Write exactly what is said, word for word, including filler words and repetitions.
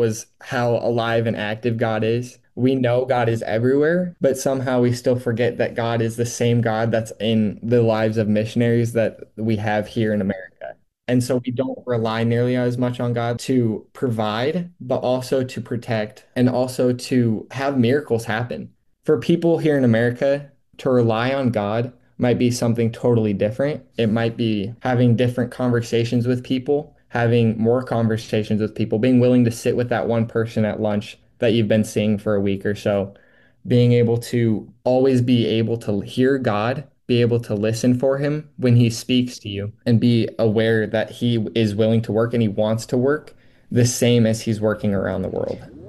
was how alive and active God is. We know God is everywhere, but somehow we still forget that God is the same God that's in the lives of missionaries that we have here in America. And so we don't rely nearly as much on God to provide, but also to protect and also to have miracles happen. For people here in America, to rely on God might be something totally different. It might be having different conversations with people, having more conversations with people, being willing to sit with that one person at lunch that you've been seeing for a week or so, being able to always be able to hear God, be able to listen for him when he speaks to you, and be aware that he is willing to work and he wants to work the same as he's working around the world.